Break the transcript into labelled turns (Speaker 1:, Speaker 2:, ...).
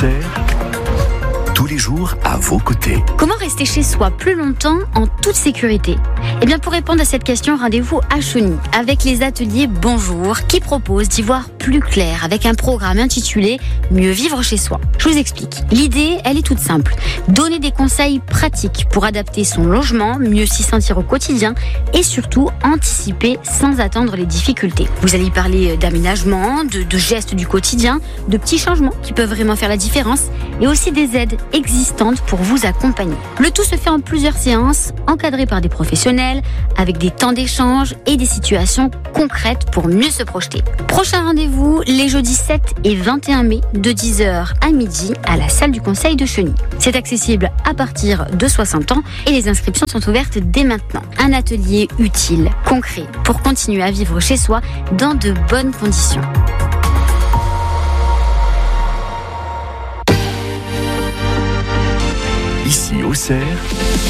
Speaker 1: Auxerre, tous les jours à vos côtés.
Speaker 2: Comment rester chez soi plus longtemps en toute sécurité ? Eh bien, pour répondre à cette question, rendez-vous à Chauny avec les ateliers Bonjour qui proposent d'y voir plus clair avec un programme intitulé Mieux vivre chez soi. Je vous explique. L'idée, elle est toute simple. Donner des conseils pratiques pour adapter son logement, mieux s'y sentir au quotidien et surtout anticiper sans attendre les difficultés. Vous allez y parler d'aménagement, de gestes du quotidien, de petits changements qui peuvent vraiment faire la différence et aussi des aides existantes pour vous accompagner. Le tout se fait en plusieurs séances, encadrées par des professionnels, avec des temps d'échange et des situations concrètes pour mieux se projeter. Prochain rendez-vous, les jeudis 7 et 21 mai, de 10h à midi, à la salle du Conseil de Chauny. C'est accessible à partir de 60 ans et les inscriptions sont ouvertes dès maintenant. Un atelier utile, concret, pour continuer à vivre chez soi dans de bonnes conditions.
Speaker 1: Ici Auxerre,